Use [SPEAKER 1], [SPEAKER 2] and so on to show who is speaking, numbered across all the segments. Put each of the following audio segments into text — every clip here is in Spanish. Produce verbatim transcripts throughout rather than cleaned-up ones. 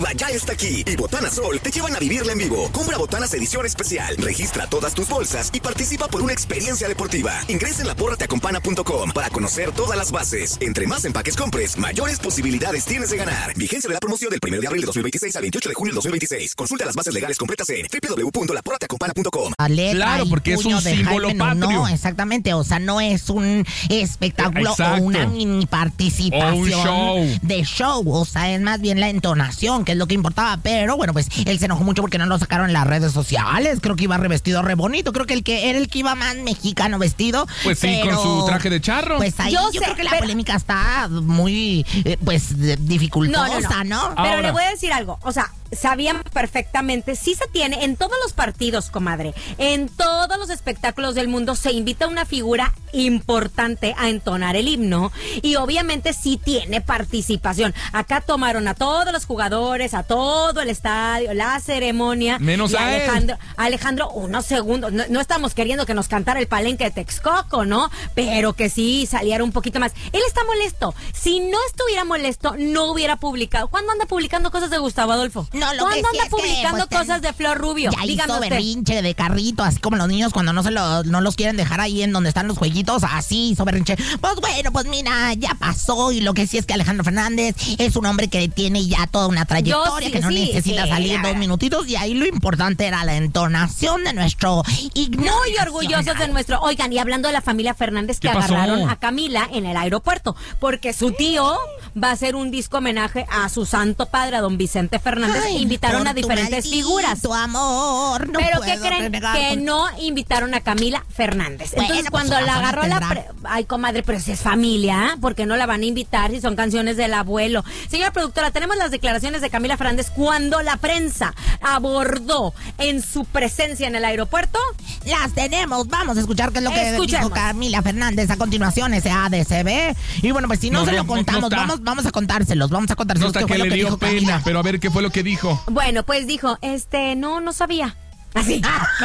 [SPEAKER 1] Ya está aquí y Botana Sol te llevan a vivirla en vivo. Compra Botanas edición especial, registra todas tus bolsas y participa por una experiencia deportiva. Ingresa en la porra te acompana punto com para conocer todas las bases. Entre más empaques compres, mayores posibilidades tienes de ganar. Vigencia de la promoción del primero de abril de dos mil veintiséis al veintiocho de junio de dos mil veintiséis. Consulta las bases legales completas en doble u doble u doble u punto la porra te acompana punto com.
[SPEAKER 2] Claro, porque es un símbolo patrio.
[SPEAKER 3] No, exactamente, o sea, no es un espectáculo
[SPEAKER 2] Exacto.
[SPEAKER 3] o una mini participación
[SPEAKER 2] O un show.
[SPEAKER 3] de show, o sea, es más bien la entonación, que es lo que importaba, pero bueno, pues él se enojó mucho porque no lo sacaron en las redes sociales. Creo que iba revestido re bonito, creo que el que era el que iba más mexicano vestido.
[SPEAKER 2] Pues sí,
[SPEAKER 3] pero,
[SPEAKER 2] con su traje de charro.
[SPEAKER 3] Pues ahí
[SPEAKER 4] Yo
[SPEAKER 3] yo,
[SPEAKER 4] sé,
[SPEAKER 3] creo que la
[SPEAKER 4] pero-
[SPEAKER 3] polémica está muy, eh, pues, de- dificultosa, ¿no?
[SPEAKER 4] Pero
[SPEAKER 2] Ahora.
[SPEAKER 4] le voy a decir algo, o sea, sabían perfectamente, sí se tiene, en todos los partidos, comadre, en todos los espectáculos del mundo se invita a una figura importante a entonar el himno y obviamente sí tiene participación. Acá tomaron a todos los jugadores, a todo el estadio, la ceremonia.
[SPEAKER 2] Menos
[SPEAKER 4] y
[SPEAKER 2] a él.
[SPEAKER 4] Alejandro, Alejandro, unos segundos, no, no estamos queriendo que nos cantara el palenque de Texcoco, ¿no? Pero que sí saliera un poquito más. Él está molesto. Si no estuviera molesto, no hubiera publicado. ¿Cuándo anda publicando cosas de Gustavo Adolfo?
[SPEAKER 3] No, lo
[SPEAKER 4] ¿Cuándo
[SPEAKER 3] que sí
[SPEAKER 4] anda
[SPEAKER 3] es que,
[SPEAKER 4] publicando
[SPEAKER 3] pues,
[SPEAKER 4] cosas de Flor Rubio?
[SPEAKER 3] Ya
[SPEAKER 4] Dígame
[SPEAKER 3] hizo
[SPEAKER 4] usted.
[SPEAKER 3] berrinche de carrito, así como los niños cuando no se lo, no los quieren dejar ahí en donde están los jueguitos, así hizo berrinche. Pues bueno, pues mira, ya pasó, y lo que sí es que Alejandro Fernández es un hombre que tiene ya toda una trayectoria,
[SPEAKER 4] sí,
[SPEAKER 3] que no
[SPEAKER 4] sí,
[SPEAKER 3] necesita
[SPEAKER 4] sí,
[SPEAKER 3] salir
[SPEAKER 4] a
[SPEAKER 3] dos
[SPEAKER 4] ver.
[SPEAKER 3] minutitos, y ahí lo importante era la entonación de nuestro himno
[SPEAKER 4] Muy orgullosos de nuestro... Oigan, y hablando de la familia Fernández que
[SPEAKER 2] ¿Qué pasó?
[SPEAKER 4] agarraron a Camila en el aeropuerto, porque su tío va a hacer un disco homenaje a su santo padre, a don Vicente Fernández.
[SPEAKER 3] Ay,
[SPEAKER 4] invitaron
[SPEAKER 3] por
[SPEAKER 4] a
[SPEAKER 3] tu
[SPEAKER 4] diferentes
[SPEAKER 3] maldito
[SPEAKER 4] figuras.
[SPEAKER 3] amor, no
[SPEAKER 4] Pero ¿qué
[SPEAKER 3] puedo
[SPEAKER 4] creen?
[SPEAKER 3] renegar
[SPEAKER 4] Que
[SPEAKER 3] con-
[SPEAKER 4] no invitaron a Camila Fernández.
[SPEAKER 3] Bueno,
[SPEAKER 4] Entonces,
[SPEAKER 3] pues,
[SPEAKER 4] cuando
[SPEAKER 3] su
[SPEAKER 4] la
[SPEAKER 3] razón
[SPEAKER 4] agarró la...
[SPEAKER 3] tendrá.
[SPEAKER 4] pre- Ay, comadre, pero si es familia, ¿por qué no la van a invitar si son canciones del abuelo? Señora productora, tenemos las declaraciones de Camila Fernández cuando la prensa abordó en su presencia en el aeropuerto.
[SPEAKER 3] Las tenemos, vamos a escuchar qué es lo que
[SPEAKER 4] Escuchemos.
[SPEAKER 3] dijo Camila Fernández a continuación, ese A D C B. Y bueno, pues si no,
[SPEAKER 2] No,
[SPEAKER 3] se
[SPEAKER 2] no,
[SPEAKER 3] lo
[SPEAKER 2] no,
[SPEAKER 3] contamos,
[SPEAKER 2] no está.
[SPEAKER 3] vamos, vamos a contárselos, vamos a
[SPEAKER 2] No,
[SPEAKER 3] contárselos
[SPEAKER 2] hasta
[SPEAKER 3] qué
[SPEAKER 2] que
[SPEAKER 3] fue lo
[SPEAKER 2] le
[SPEAKER 3] que
[SPEAKER 2] dio
[SPEAKER 3] dijo
[SPEAKER 2] pena,
[SPEAKER 3] Camila.
[SPEAKER 2] pero a ver qué fue lo que dijo.
[SPEAKER 4] Bueno, pues dijo, este, no, no sabía. Así.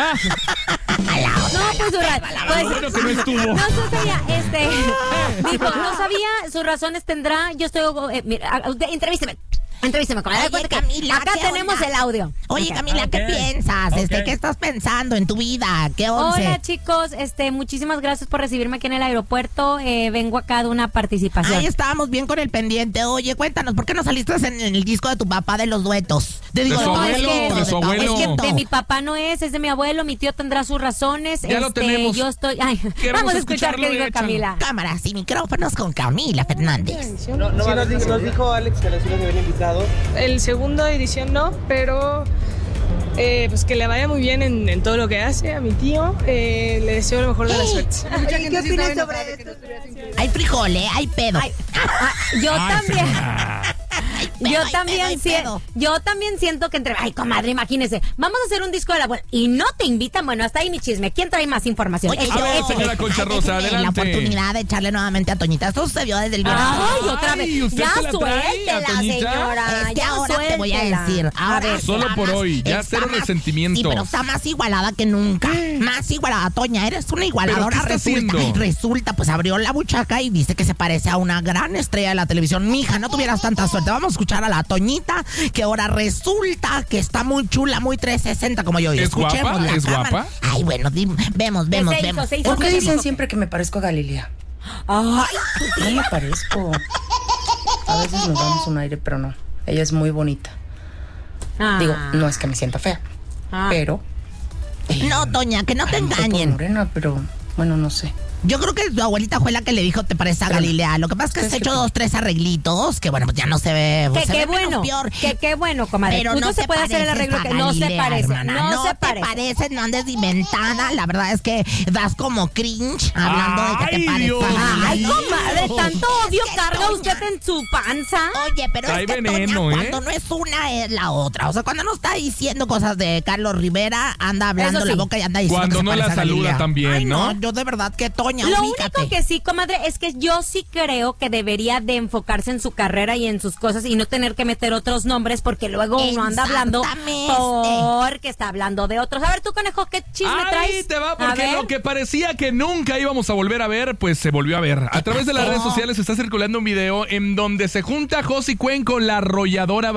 [SPEAKER 4] No, pues su ra- pues,
[SPEAKER 2] Bueno que no estuvo.
[SPEAKER 4] No, no sabía, este, dijo, no sabía, sus razones tendrá, yo estoy, eh, mira, a- usted, entrevísteme, entrevísteme, comadre,
[SPEAKER 3] Oye,
[SPEAKER 4] cuente que
[SPEAKER 3] Camila,
[SPEAKER 4] acá
[SPEAKER 3] ¿qué
[SPEAKER 4] tenemos
[SPEAKER 3] onda?
[SPEAKER 4] el audio.
[SPEAKER 3] Oye,
[SPEAKER 4] Ok.
[SPEAKER 3] Camila, ¿qué
[SPEAKER 2] Ok.
[SPEAKER 3] piensas? Este,
[SPEAKER 2] Ok.
[SPEAKER 3] ¿qué estás pensando en tu vida? ¿Qué once?
[SPEAKER 4] Hola chicos, este, muchísimas gracias por recibirme aquí en el aeropuerto, eh, vengo acá de una participación.
[SPEAKER 3] Ahí estábamos bien con el pendiente. Oye, cuéntanos, ¿por qué no saliste en, en el disco de tu papá de los duetos? Te digo,
[SPEAKER 2] De su
[SPEAKER 3] todo el
[SPEAKER 2] abuelo,
[SPEAKER 3] mundo,
[SPEAKER 2] de su
[SPEAKER 3] tu
[SPEAKER 2] abuelo.
[SPEAKER 4] Es que
[SPEAKER 3] abuelito.
[SPEAKER 4] de mi papá no es, es de mi abuelo, mi tío tendrá sus razones.
[SPEAKER 2] Ya lo
[SPEAKER 4] este,
[SPEAKER 2] tenemos.
[SPEAKER 4] Yo estoy, ay,
[SPEAKER 2] Queremos
[SPEAKER 4] vamos a escuchar
[SPEAKER 2] escucharlo,
[SPEAKER 4] qué dijo
[SPEAKER 2] échalo.
[SPEAKER 4] Camila.
[SPEAKER 3] Cámaras y micrófonos con Camila Fernández.
[SPEAKER 5] No, no
[SPEAKER 6] Sí,
[SPEAKER 5] va a
[SPEAKER 6] nos,
[SPEAKER 5] haber
[SPEAKER 6] di- nos
[SPEAKER 5] seguridad.
[SPEAKER 6] dijo Alex que sí los habían invitado.
[SPEAKER 5] El segunda edición no, pero eh, pues que le vaya muy bien en, en todo lo que hace a mi tío. Eh, le deseo lo mejor de la suerte.
[SPEAKER 6] Oye, ¿qué opinas sobre esto?
[SPEAKER 3] Hay frijol, ¿eh? Hay pedo.
[SPEAKER 4] Ay, ah, yo
[SPEAKER 2] Ay,
[SPEAKER 4] también.
[SPEAKER 3] Hay pedo,
[SPEAKER 4] Yo
[SPEAKER 3] hay
[SPEAKER 4] también,
[SPEAKER 3] pedo, hay
[SPEAKER 4] si-
[SPEAKER 3] pedo.
[SPEAKER 4] yo también siento que entre... Ay, comadre, imagínese. Vamos a hacer un disco de la abuela. Y no te invitan. Bueno, hasta ahí mi chisme. ¿Quién trae más información?
[SPEAKER 3] Oye,
[SPEAKER 4] Échale,
[SPEAKER 2] A ver,
[SPEAKER 4] échale.
[SPEAKER 2] señora Concha
[SPEAKER 3] Ay,
[SPEAKER 2] Rosa,
[SPEAKER 3] déjenme
[SPEAKER 2] adelante.
[SPEAKER 3] la oportunidad de echarle nuevamente a Toñita. Esto sucedió desde el viernes.
[SPEAKER 4] Ay, otra
[SPEAKER 2] Ay,
[SPEAKER 4] vez.
[SPEAKER 2] ¿usted
[SPEAKER 4] Ya
[SPEAKER 2] se la trae,
[SPEAKER 4] suéltela,
[SPEAKER 2] Toñita?
[SPEAKER 4] señora.
[SPEAKER 3] Es que
[SPEAKER 4] ya
[SPEAKER 3] ahora te voy a
[SPEAKER 4] suéltela.
[SPEAKER 3] decir. Ahora
[SPEAKER 4] ver.
[SPEAKER 3] está
[SPEAKER 2] Solo por
[SPEAKER 3] más-
[SPEAKER 2] hoy, ya
[SPEAKER 3] está
[SPEAKER 2] cero
[SPEAKER 3] más-
[SPEAKER 2] resentimientos.
[SPEAKER 3] Sí, pero está más igualada que nunca. Más igualada, Toña. Eres una igualadora.
[SPEAKER 2] ¿Pero qué está
[SPEAKER 3] resulta,
[SPEAKER 2] haciendo?
[SPEAKER 3] resulta, pues abrió la buchaca y dice que se parece a una gran estrella de la televisión. Mija, no tuvieras tanta suerte. Vamos a escuchar a la Toñita, que ahora resulta que está muy chula, muy trescientos sesenta como yo. Y
[SPEAKER 2] ¿Es guapa?
[SPEAKER 3] escuchemos la
[SPEAKER 2] ¿Es
[SPEAKER 3] cámara.
[SPEAKER 2] guapa?
[SPEAKER 3] Ay, bueno, dim- vemos, vemos,
[SPEAKER 4] se hizo,
[SPEAKER 3] vemos.
[SPEAKER 4] se hizo.
[SPEAKER 7] ¿Por qué
[SPEAKER 4] ¿Qué
[SPEAKER 7] dicen
[SPEAKER 4] dijo?
[SPEAKER 7] siempre que me parezco a Galilea?
[SPEAKER 4] Ay,
[SPEAKER 7] No me parezco. A veces nos damos un aire, pero no. Ella es muy bonita.
[SPEAKER 4] ah.
[SPEAKER 7] Digo, no es que me sienta fea,
[SPEAKER 4] Ah.
[SPEAKER 7] pero...
[SPEAKER 3] No, Toña, que no te
[SPEAKER 7] a lo mejor por
[SPEAKER 3] engañen.
[SPEAKER 7] morena, pero bueno, no sé.
[SPEAKER 3] Yo creo que tu abuelita fue la que le dijo te parece a
[SPEAKER 7] Pero-
[SPEAKER 3] Galilea. Lo que pasa es que se ha
[SPEAKER 7] ¿Ustedes
[SPEAKER 3] hecho
[SPEAKER 7] qué
[SPEAKER 3] dos, tres arreglitos, que bueno, pues ya no se ve.
[SPEAKER 4] Que
[SPEAKER 3] se
[SPEAKER 4] qué
[SPEAKER 3] ve menos
[SPEAKER 4] bueno,
[SPEAKER 3] peor.
[SPEAKER 4] que qué bueno, comadre.
[SPEAKER 3] Pero
[SPEAKER 4] Uno
[SPEAKER 3] no
[SPEAKER 4] se
[SPEAKER 3] te
[SPEAKER 4] puede hacer el
[SPEAKER 3] pareces
[SPEAKER 4] arreglo
[SPEAKER 3] a
[SPEAKER 4] que no se
[SPEAKER 3] Galilea,
[SPEAKER 4] parece,
[SPEAKER 3] hermana.
[SPEAKER 4] no,
[SPEAKER 3] No
[SPEAKER 4] se
[SPEAKER 3] te
[SPEAKER 4] parece.
[SPEAKER 3] pareces, no andes de inventada. La verdad es que das como cringe hablando de que
[SPEAKER 2] Ay,
[SPEAKER 3] te parece
[SPEAKER 2] Dios
[SPEAKER 3] a Galilea.
[SPEAKER 4] Ay, comadre, tanto odio
[SPEAKER 3] Es que
[SPEAKER 4] carga
[SPEAKER 3] Toña.
[SPEAKER 4] usted en su panza.
[SPEAKER 3] Oye, pero
[SPEAKER 2] Trae
[SPEAKER 3] es que
[SPEAKER 2] veneno,
[SPEAKER 3] Toña,
[SPEAKER 2] ¿eh?
[SPEAKER 3] cuando no es una es la otra. O sea, cuando no está diciendo cosas de Carlos Rivera, anda hablando
[SPEAKER 4] Eso
[SPEAKER 3] la
[SPEAKER 4] sí.
[SPEAKER 3] boca y anda diciendo
[SPEAKER 2] Cuando
[SPEAKER 3] que se
[SPEAKER 2] no
[SPEAKER 3] parece
[SPEAKER 2] la
[SPEAKER 3] a
[SPEAKER 2] saluda
[SPEAKER 3] Galilea.
[SPEAKER 2] también,
[SPEAKER 3] Ay,
[SPEAKER 2] ¿no?
[SPEAKER 3] Yo de verdad que Toña,
[SPEAKER 4] Lo
[SPEAKER 3] ubícate.
[SPEAKER 4] único que sí, comadre, es que yo sí creo que debería de enfocarse en su carrera y en sus cosas y no tener que meter otros nombres porque luego uno anda hablando
[SPEAKER 3] Exactamente.
[SPEAKER 4] porque está hablando de otros. A ver, tú, conejo, ¿qué chisme
[SPEAKER 2] Ahí
[SPEAKER 4] traes?
[SPEAKER 2] te va,
[SPEAKER 4] A
[SPEAKER 2] porque
[SPEAKER 4] ver.
[SPEAKER 2] lo que parecía que nunca íbamos a volver a ver, pues se volvió a ver. A través de las
[SPEAKER 3] pasó?
[SPEAKER 2] redes sociales está circulando un video en donde se junta Josie Cuen con la arrolladora